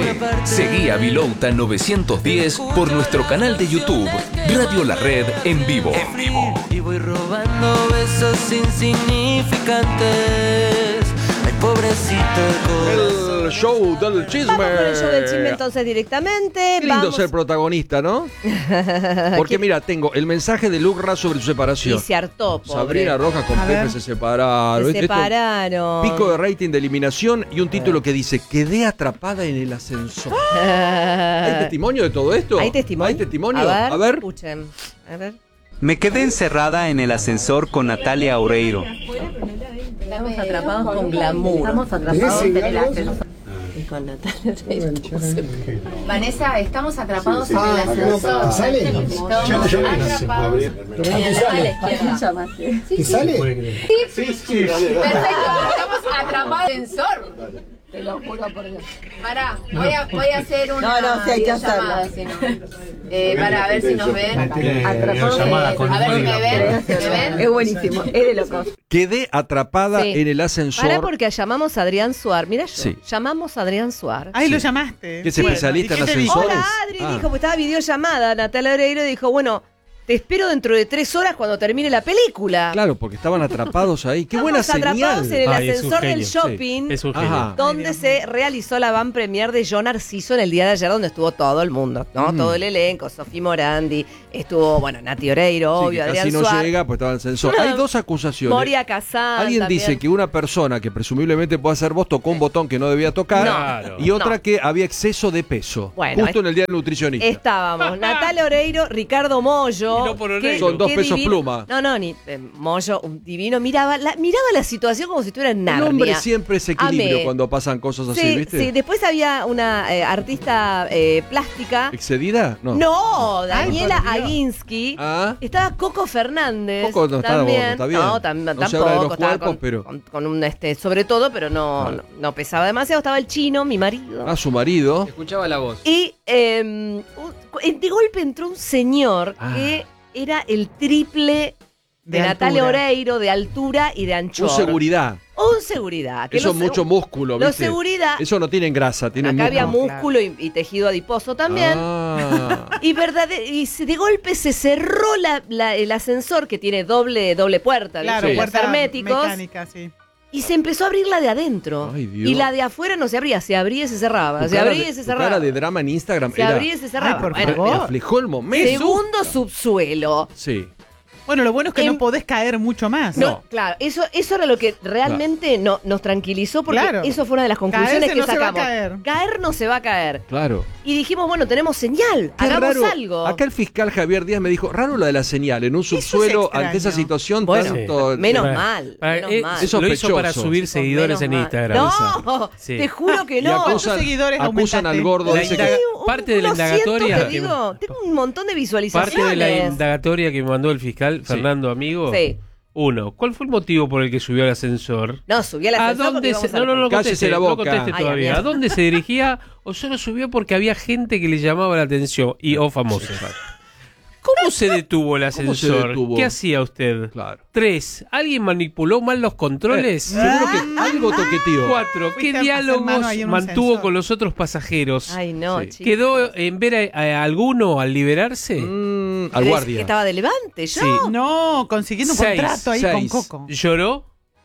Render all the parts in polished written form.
tarde. Seguí a Vilouta 910 por nuestro canal de YouTube, Radio La Red en vivo. Y voy robando besos insignificantes. Ay, pobrecito el corazón. El show del chisme. Vamos con el show del chisme entonces directamente. Qué lindo Vamos. ser protagonista, ¿no? Porque mira, tengo el mensaje de Lucra sobre su separación. Y se hartó, pobre. Sabrina Rojas con A Pepe ver. se separaron. Se Esto- separaron. Pico de rating de eliminación y un título que dice: quedé atrapada en el ascensor. ¿Hay testimonio de todo esto? ¿Hay testimonio? ¿Hay testimonio? A ver. Escuchen. A ver. Me quedé encerrada en el ascensor con Natalia Oreiro. Estamos atrapados con glamour. Estamos atrapados en el ascensor. Y con Natalia. Vanessa, estamos atrapados en el ascensor. ¿Sale? Estamos ¿Te atrapados. sale? ¿Te sale? Perfecto, estamos atrapados en el ascensor. Te lo juro por Dios. Pará, voy a hacer una No, sí hay que videollamada, si no. Para ver si nos ven. Videollamada con A ver si me ven. ¿Me ven? Es buenísimo, es de locos. Quedé atrapada Sí. en el ascensor. Pará porque llamamos a Adrián Suar. Mira yo. Sí. Llamamos a Adrián Suar. Ay, lo llamaste. ¿Qué es especialista ¿y en qué te dijo? ascensores? Hola Adri, Ah. dijo, pues estaba videollamada. Natalia Oreiro dijo, bueno, te espero dentro de 3 horas cuando termine la película. Claro, porque estaban atrapados ahí. ¡Qué buena Estamos atrapados señal! en el Ay, es un ascensor del genio, shopping. Es un Ajá. genio. Donde se realizó la van premier de John Narciso en el día de ayer, donde estuvo todo el mundo, ¿no? Todo el elenco, Sofía Morandi, estuvo, bueno, Nati Oreiro, Sí, obvio, que Adrián casi no Suárez, llega, pues estaba en el ascensor. Hay dos acusaciones. Moria Kazan. Alguien también. dice que una persona que presumiblemente puede ser vos tocó un botón que no debía tocar Claro. y otra No. que había exceso de peso. Bueno, justo en el día del nutricionista. Estábamos Natalia Oreiro, Ricardo Mollo. Y no por que- Oreiro. Son 2 qué pesos divino. pluma. No, ni Mollo, un divino. Miraba la situación como si estuviera en El Narnia. hombre siempre es equilibrio Amé. cuando pasan cosas así, Sí, ¿viste? sí. Después había una artista plástica. ¿Excedida? No. No, Daniela por Dios. Aguinsky. Ah. Estaba Coco Fernández. Coco no está también. gordo, está bien. No, No tampoco. se habla de los estaba cuerpos, pero- con un sobre todo, pero Claro. no pesaba demasiado. Estaba el chino, mi marido. A su marido. Escuchaba la voz. Y de golpe entró un señor Ah. que era el triple de De Natalia altura. Oreiro, de altura y de anchor. Su seguridad. Un seguridad. que Eso los- es mucho músculo, Los ¿viste? seguridad. Eso no tienen grasa, tienen Acá había músculo. músculo y tejido adiposo también. Ah. Y de golpe se cerró el ascensor que tiene doble puerta, Claro, ¿viste? puerta herméticos, mecánica, sí. y se empezó a abrir la de adentro. Ay, Dios. Y la de afuera no se abría y se cerraba, Tu se cara abría de- y se tu cerraba. cara de drama en Instagram Se era... abría y se cerraba. Ay, por Bueno, favor. Reflejó el momento. segundo subsuelo. Sí. Bueno, lo bueno es que Em- no podés caer mucho más. No, claro, eso era lo que realmente nos tranquilizó porque Claro. eso fue una de las conclusiones Caerse que no se va a sacamos. caer. No se va a caer. Claro. Y dijimos, bueno, tenemos señal, Qué hagamos raro. algo. Acá el fiscal Javier Díaz me dijo, raro lo de la señal, en un es subsuelo extraño. ante esa situación Bueno, tanto... menos Bueno, mal, para- menos mal. Es lo hizo para sospechoso. subir seguidores en Menos mal. Instagram. No, Sí. te juro que Y no. acusan, seguidores acusan al aumentaste? gordo La ese indaga- que... parte de la Unos cientos, indagatoria te digo, tengo un montón de visualizaciones. Parte de la indagatoria que me mandó el fiscal Fernando Amigo. Sí. Uno, ¿cuál fue el motivo por el que subió al ascensor? No, subí al ¿A ascensor porque dónde se, íbamos a no, no, no Cállese conteste, la no boca. conteste Ay, todavía. mierda. ¿A dónde se dirigía o solo subió porque había gente que le llamaba la atención o famosos? ¿Cómo se detuvo el ¿Cómo se ascensor? detuvo? ¿Qué hacía usted? Claro. 3. ¿Alguien manipuló mal los controles? Seguro que algo toqueteó. 4. ¿Qué Fuiste a hacer diálogos mano ahí en un mantuvo ascensor. con los otros pasajeros? Ay, no, Sí. chicos. ¿Quedó en ver a alguno al liberarse? Al ¿Crees guardia. que estaba de levante, yo. Sí. No, consiguiendo un 6, contrato ahí con 6. Coco. ¿Lloró?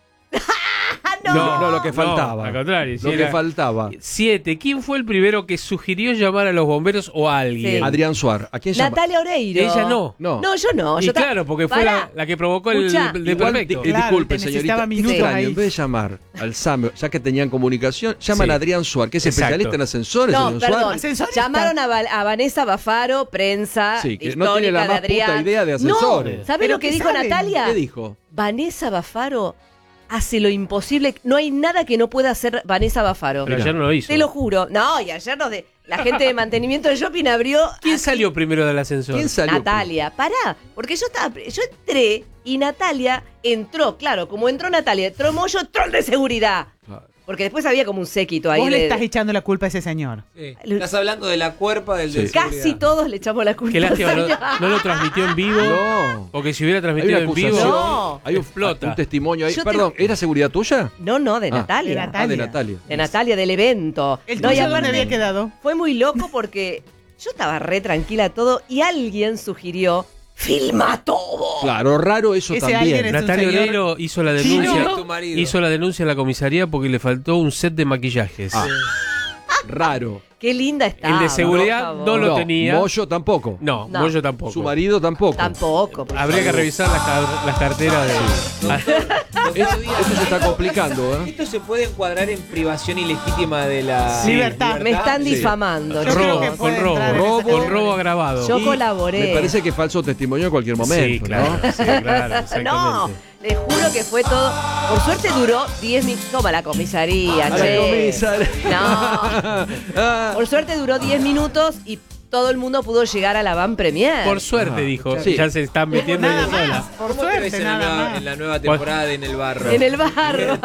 No, lo que faltaba. No, al contrario. Lo si que era- faltaba. 7. ¿Quién fue el primero que sugirió llamar a los bomberos o a alguien? Sí. Adrián Suárez. ¿A quién llama? Natalia Oreiro. Ella no. No. No, yo no. Y yo claro, porque fue Pará. la que provocó el Escuchá. de Igual, perfecto. Claro, disculpe, que señorita. necesitaba Qué minutos extraño, ahí. en vez de llamar al SAM, ya que tenían comunicación, llaman Sí. a Adrián Suárez, que es Exacto. especialista en ascensores. No, señor perdón. Suárez. Ascensorista. Llamaron a Vanessa Bafaro, prensa Sí, que histórica no tiene la de más Adrián. puta idea de ascensores. No, ¿sabes Pero lo que ¿qué dijo saben? Natalia? ¿Qué dijo? Vanessa Bafaro hace lo imposible. No hay nada que no pueda hacer Vanessa Bafaro. Pero ayer no lo hizo. Te lo juro. No, y ayer la gente de mantenimiento del shopping abrió. ¿Quién salió primero del ascensor? ¿Quién salió? Natalia, pará, porque yo entré y Natalia entró, claro, como entró Natalia, entró Moyo, entró el de seguridad. Claro. Porque después había como un séquito ahí. Vos le de- estás echando la culpa a ese señor. Sí. Estás hablando de la cuerpa del de Casi seguridad. todos le echamos la culpa. Qué lástima, no lo transmitió en vivo. No. Porque si hubiera Hay transmitido una en vivo, acusación. No. Hay un, explota. un testimonio ahí. Yo te- Perdón, ¿era seguridad tuya? No, de Ah. Natalia. De Natalia. De Natalia. De Natalia, del evento. ¿El No, y tuyo dónde aparte había quedado? fue muy loco porque yo estaba re tranquila todo y alguien sugirió, filma todo. Claro, raro eso Ese también. alguien es- Natalia un señor Oreiro hizo la chino. denuncia. Tu marido. Hizo la denuncia a la comisaría porque le faltó un set de maquillajes. Ah. Raro. Qué linda estaba. El de seguridad por no favor. lo tenía. Moyo tampoco. No, No. Moyo tampoco. Su marido tampoco. Tampoco. por Habría que favor. revisar las carteras de. Esto se está complicando, ¿eh? Esto se puede encuadrar en privación ilegítima de la Sí. Libertad. Me están Sí. difamando. Yo creo Robo, que chicos. puede con robo, entrar en esa Robo. con robo agravado. Yo Y colaboré. Me parece que falso testimonio en cualquier momento. Sí, claro, ¿no? sí, claro, No, exactamente. les juro que fue todo. Por suerte duró 10 minutos. Toma la comisaría, A la che. comisaría. No. Ah, Por suerte duró 10 minutos y todo el mundo pudo llegar a la van premier. Por suerte, dijo. Sí. Ya se están metiendo Nada ellos sola. más. Por ¿Cómo te ves suerte, en la, nada nueva, más. en la nueva temporada de En el Barro? En el barro.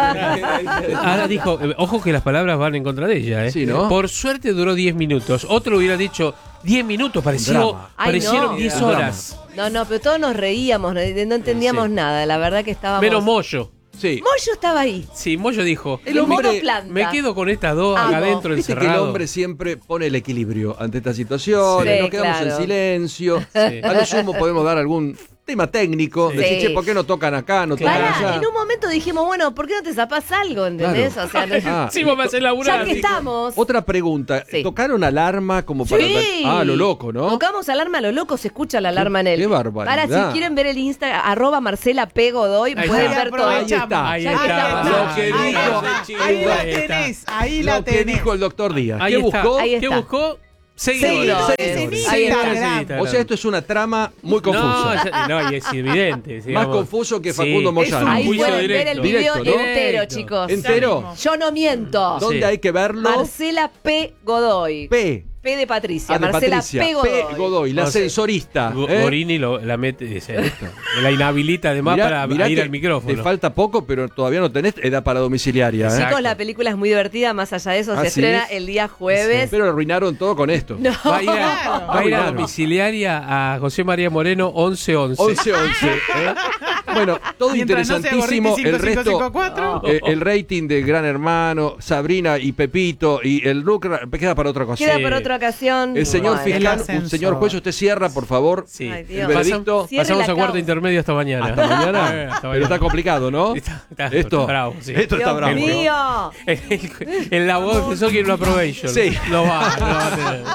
Ahora dijo, ojo que las palabras van en contra de ella, ¿eh? Sí, ¿no? Por suerte duró 10 minutos. Otro hubiera dicho 10 minutos, drama. Ay, parecieron no. 10 Un drama. horas. No, pero todos nos reíamos, no entendíamos Sí. nada. La verdad que estábamos. Menos Moyo. sí. Moyo estaba ahí. Sí, Moyo dijo, El hombre- modo planta. me quedo con estas dos acá Amo. adentro Viste que el encerrado. hombre siempre pone el equilibrio ante estas situaciones, Sí, nos quedamos claro. en silencio. Sí. A lo sumo podemos dar algún tema técnico. Sí. Decir, che, ¿por qué no tocan acá? No tocan Pará, allá. en un momento dijimos, bueno, ¿por qué no te zapás algo? ¿Entendés? Claro. O sea, no- Ah, Sí, vos me hacés laburar. ya que dijo. estamos. Otra pregunta. Sí. ¿Tocaron alarma como para... Sí. Ah, lo loco, ¿no? Tocamos alarma a lo loco, se escucha la alarma en él. qué barbaridad. Para, si quieren ver el Instagram, @Marcela P. Godoy, Ahí pueden está. ver todo. Ahí está. Ahí Ya está. que estamos. Lo que Ahí dijo- está. Ahí la Ahí está. tenés. Ahí la Lo que tenés. dijo el doctor Díaz. Ahí ¿Qué está. buscó? Ahí ¿Qué está. buscó? Seguidores. Seguidores. Ahí está. Instagram. O sea, esto es una trama muy confusa. No, y es evidente. Más digamos. confuso que Sí. Facundo Moyano. Ahí juicio pueden ver directo. el video Directo, ¿no? entero, Directo. chicos. ¿Entero? Yo no miento. ¿Dónde Sí. hay que verlo? Marcela P. Godoy. P. P de Patricia. Ah, de Marcela Patricia. P. Godoy. P. Godoy, la No sé. ascensorista. ¿eh? Gorini la mete, la inhabilita además Mirá para ir que al micrófono. Te falta poco, pero todavía no tenés edad para domiciliaria. ¿eh? Exacto. Chicos, la película es muy divertida. Más allá de eso, ¿Ah, se sí? estrena el día jueves. Pero arruinaron todo con esto. No. Va a ir Claro. va a, ir a Claro. domiciliaria a José María Moreno 1111. 11-11. ¿eh? Bueno, todo Mientras no sea interesantísimo. Gorriti El resto, 5554. el rating de Gran Hermano, Sabrina y Pepito y el look queda para otra cosa. Queda por otra ocasión. El señor Bueno. fiscal, El ascensor. señor juez, usted cierra, por favor. Sí. Ay, El Dios. veredicto. Cierre Pasamos la a cuarto causa. intermedio hasta mañana. Hasta mañana. Hasta Pero está complicado, ¿no? Está Esto, bravo, sí. esto está Dios bravo. mío. El abogado defensor quiere una probation. Sí. Lo va a tener.